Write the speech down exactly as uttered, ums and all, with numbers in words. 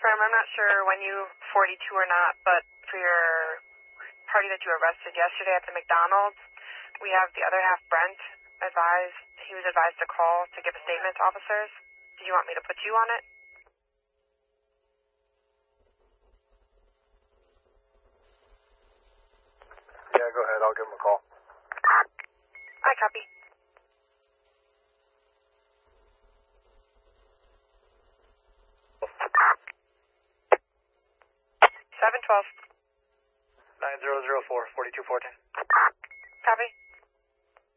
confirm, I'm not sure when you forty-two or not, but for your party that you arrested yesterday at the McDonald's, we have the other half, Brent, advised, he was advised to call to give a statement to officers. Did you want me to put you on it? Yeah, go ahead. I'll give him a call. I copy. seven twelve. nine zero zero four, forty-two four ten. Copy.